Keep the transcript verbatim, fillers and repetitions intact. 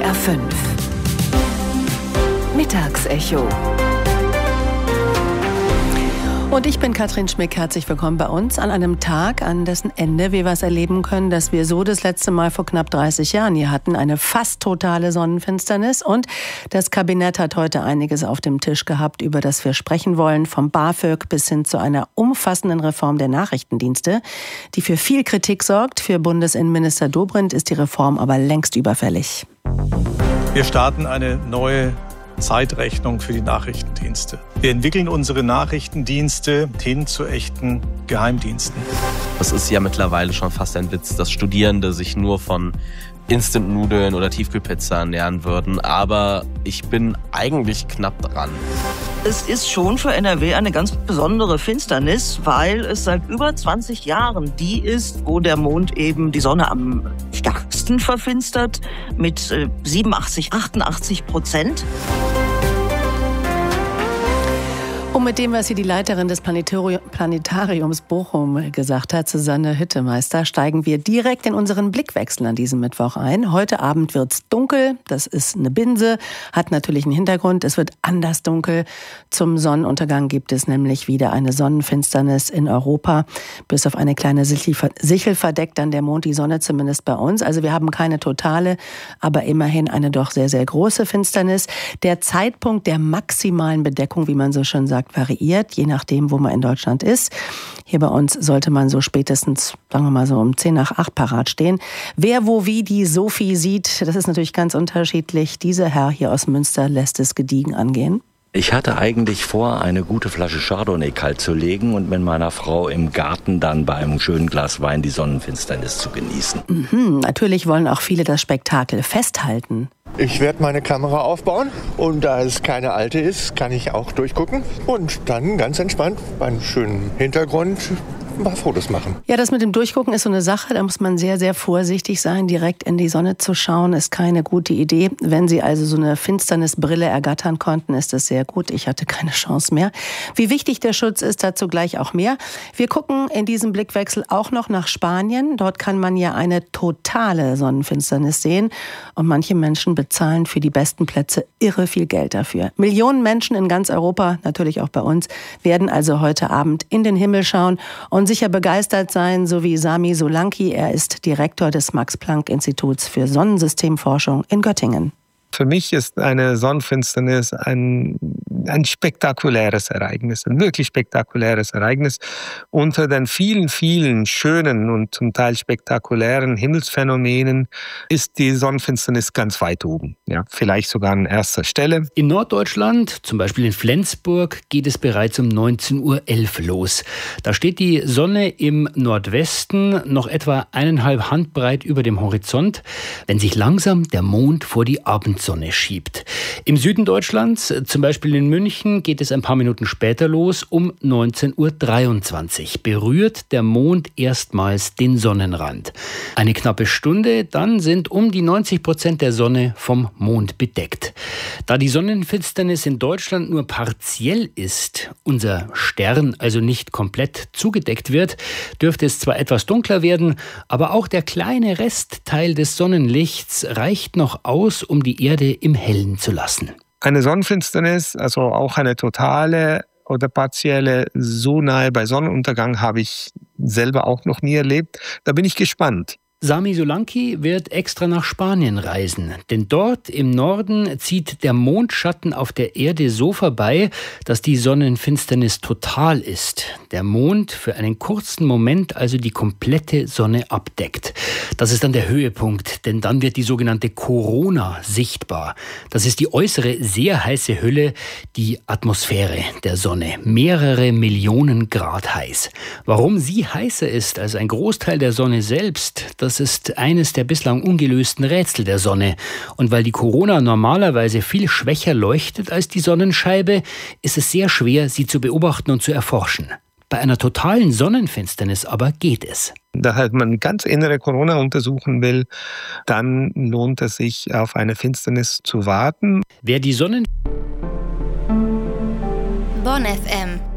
R fünf Mittagsecho. Und ich bin Katrin Schmick. Herzlich willkommen bei uns an einem Tag, an dessen Ende wir was erleben können, das wir so das letzte Mal vor knapp dreißig Jahren hier hatten. Eine fast totale Sonnenfinsternis. Und das Kabinett hat heute einiges auf dem Tisch gehabt, über das wir sprechen wollen. Vom BAföG bis hin zu einer umfassenden Reform der Nachrichtendienste, die für viel Kritik sorgt. Für Bundesinnenminister Dobrindt ist die Reform aber längst überfällig. Wir starten eine neue Zeitrechnung für die Nachrichtendienste. Wir entwickeln unsere Nachrichtendienste hin zu echten Geheimdiensten. Es ist ja mittlerweile schon fast ein Witz, dass Studierende sich nur von Instant-Nudeln oder Tiefkühlpizza ernähren würden. Aber ich bin eigentlich knapp dran. Es ist schon für N R W eine ganz besondere Finsternis, weil es seit über zwanzig Jahren die ist, wo der Mond eben die Sonne am stärksten verfinstert, mit siebenundachtzig, achtundachtzig Prozent. Und mit dem, was hier die Leiterin des Planetari- Planetariums Bochum gesagt hat, Susanne Hüttemeister, steigen wir direkt in unseren Blickwechsel an diesem Mittwoch ein. Heute Abend wird's dunkel, das ist eine Binse, hat natürlich einen Hintergrund, es wird anders dunkel. Zum Sonnenuntergang gibt es nämlich wieder eine Sonnenfinsternis in Europa. Bis auf eine kleine Sichel verdeckt dann der Mond die Sonne, zumindest bei uns. Also wir haben keine totale, aber immerhin eine doch sehr, sehr große Finsternis. Der Zeitpunkt der maximalen Bedeckung, wie man so schön sagt, variiert, je nachdem, wo man in Deutschland ist. Hier bei uns sollte man so spätestens, sagen wir mal so um zehn nach acht parat stehen. Wer wo wie die Sophie sieht, das ist natürlich ganz unterschiedlich. Dieser Herr hier aus Münster lässt es gediegen angehen. Ich hatte eigentlich vor, eine gute Flasche Chardonnay kalt zu legen und mit meiner Frau im Garten dann bei einem schönen Glas Wein die Sonnenfinsternis zu genießen. Mhm, natürlich wollen auch viele das Spektakel festhalten. Ich werde meine Kamera aufbauen und da es keine alte ist, kann ich auch durchgucken und dann ganz entspannt bei einem schönen Hintergrund ein paar Fotos machen. Ja, das mit dem Durchgucken ist so eine Sache, da muss man sehr, sehr vorsichtig sein. Direkt in die Sonne zu schauen, ist keine gute Idee. Wenn Sie also so eine Finsternisbrille ergattern konnten, ist das sehr gut. Ich hatte keine Chance mehr. Wie wichtig der Schutz ist, dazu gleich auch mehr. Wir gucken in diesem Blickwechsel auch noch nach Spanien. Dort kann man ja eine totale Sonnenfinsternis sehen. Und manche Menschen bezahlen für die besten Plätze irre viel Geld dafür. Millionen Menschen in ganz Europa, natürlich auch bei uns, werden also heute Abend in den Himmel schauen und sicher begeistert sein, so wie Sami Solanki. Er ist Direktor des Max-Planck-Instituts für Sonnensystemforschung in Göttingen. Für mich ist eine Sonnenfinsternis ein, ein spektakuläres Ereignis, ein wirklich spektakuläres Ereignis. Unter den vielen, vielen schönen und zum Teil spektakulären Himmelsphänomenen ist die Sonnenfinsternis ganz weit oben. Ja, vielleicht sogar an erster Stelle. In Norddeutschland, zum Beispiel in Flensburg, geht es bereits um neunzehn Uhr elf los. Da steht die Sonne im Nordwesten noch etwa eineinhalb Handbreit über dem Horizont, wenn sich langsam der Mond vor die Abendsonne Sonne schiebt. Im Süden Deutschlands, zum Beispiel in München, geht es ein paar Minuten später los, um neunzehn Uhr dreiundzwanzig. Berührt der Mond erstmals den Sonnenrand. Eine knappe Stunde, dann sind um die neunzig Prozent der Sonne vom Mond bedeckt. Da die Sonnenfinsternis in Deutschland nur partiell ist, unser Stern also nicht komplett zugedeckt wird, dürfte es zwar etwas dunkler werden, aber auch der kleine Restteil des Sonnenlichts reicht noch aus, um die Erde im Hellen zu lassen. Eine Sonnenfinsternis, also auch eine totale oder partielle, so nahe bei Sonnenuntergang habe ich selber auch noch nie erlebt. Da bin ich gespannt. Sami Solanki wird extra nach Spanien reisen, denn dort im Norden zieht der Mondschatten auf der Erde so vorbei, dass die Sonnenfinsternis total ist. Der Mond für einen kurzen Moment also die komplette Sonne abdeckt. Das ist dann der Höhepunkt, denn dann wird die sogenannte Corona sichtbar. Das ist die äußere, sehr heiße Hülle, die Atmosphäre der Sonne. Mehrere Millionen Grad heiß. Warum sie heißer ist als ein Großteil der Sonne selbst, das Das ist eines der bislang ungelösten Rätsel der Sonne. Und weil die Corona normalerweise viel schwächer leuchtet als die Sonnenscheibe, ist es sehr schwer, sie zu beobachten und zu erforschen. Bei einer totalen Sonnenfinsternis aber geht es. Da halt man ganz innere Corona untersuchen will, dann lohnt es sich, auf eine Finsternis zu warten. Wer die Sonnen... Bonn F M